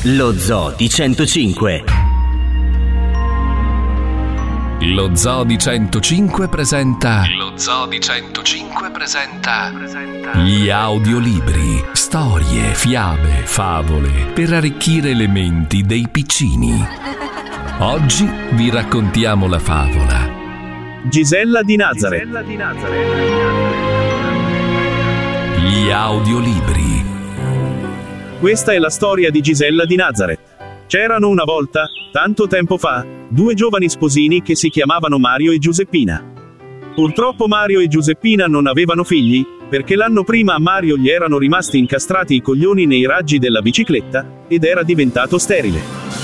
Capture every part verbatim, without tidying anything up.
Lo Zoo di centocinque. Lo Zoo di centocinque presenta Lo Zoo di centocinque presenta gli audiolibri, storie, fiabe, favole per arricchire le menti dei piccini. Oggi vi raccontiamo la favola Gisella di Nazareth. Gli audiolibri. Questa è la storia di Gisella di Nazareth. C'erano una volta, tanto tempo fa, due giovani sposini che si chiamavano Mario e Giuseppina. Purtroppo Mario e Giuseppina non avevano figli, perché l'anno prima a Mario gli erano rimasti incastrati i coglioni nei raggi della bicicletta, ed era diventato sterile.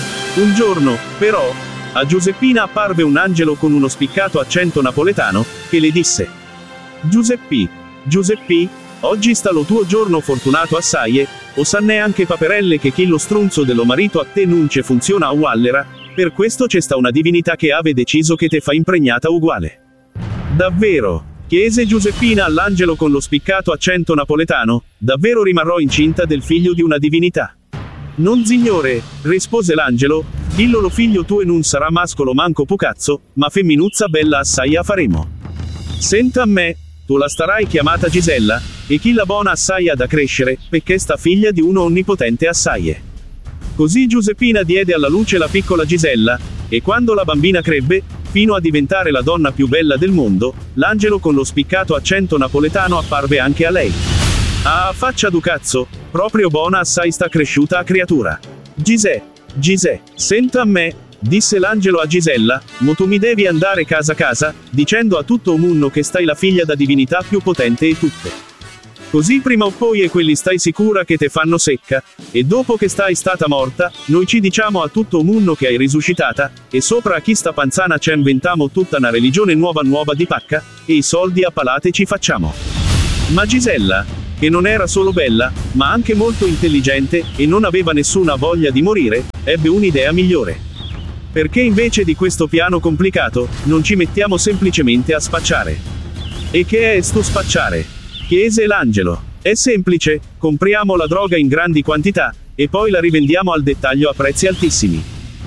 Un giorno, però, a Giuseppina apparve un angelo con uno spiccato accento napoletano, che le disse: Giuseppi, Giuseppi, oggi sta lo tuo giorno fortunato assai e, o sanne anche paperelle che chi lo strunzo dello marito a te non ce funziona a uallera, per questo c'è sta una divinità che ave deciso che te fa impregnata uguale. Davvero? Chiese Giuseppina all'angelo con lo spiccato accento napoletano, davvero rimarrò incinta del figlio di una divinità? Non signore, rispose l'angelo, dillo lo figlio tuo e non sarà mascolo manco pucazzo, ma femminuzza bella assai a faremo. Senta a me, tu la starai chiamata Gisella, e chi la bona assai ha da crescere, perché sta figlia di uno onnipotente assai è. Così Giuseppina diede alla luce la piccola Gisella, e quando la bambina crebbe, fino a diventare la donna più bella del mondo, l'angelo con lo spiccato accento napoletano apparve anche a lei. Ah, faccia du cazzo, proprio bona assai sta cresciuta a creatura. Gisè, Gisè, senta a me, disse l'angelo a Gisella, mo tu mi devi andare casa casa, dicendo a tutto o munno che stai la figlia da divinità più potente e tutte. Così prima o poi e quelli stai sicura che te fanno secca, e dopo che stai stata morta, noi ci diciamo a tutto o munno che hai risuscitata, e sopra a chi sta panzana ci inventamo tutta una religione nuova nuova di pacca, e i soldi a palate ci facciamo. Ma Gisella, che non era solo bella, ma anche molto intelligente, e non aveva nessuna voglia di morire, ebbe un'idea migliore. Perché invece di questo piano complicato, non ci mettiamo semplicemente a spacciare? E che è sto spacciare? Chiese l'angelo. È semplice, compriamo la droga in grandi quantità, e poi la rivendiamo al dettaglio a prezzi altissimi.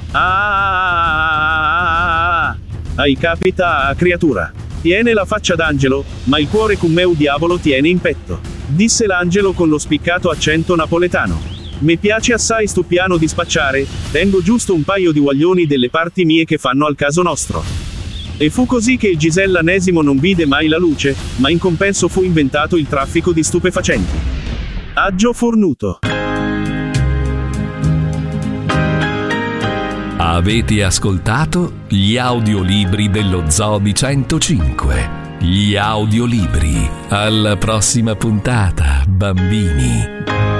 Ah, hai capita, creatura. Tiene la faccia d'angelo, ma il cuore cum meu diavolo tiene in petto. Disse l'angelo con lo spiccato accento napoletano. Mi piace assai sto piano di spacciare, tengo giusto un paio di guaglioni delle parti mie che fanno al caso nostro. E fu così che il Gisellanesimo non vide mai la luce, ma in compenso fu inventato il traffico di stupefacenti. Aggio fornuto. Avete ascoltato gli audiolibri dello Zoo di centocinque. Gli audiolibri. Alla prossima puntata, bambini.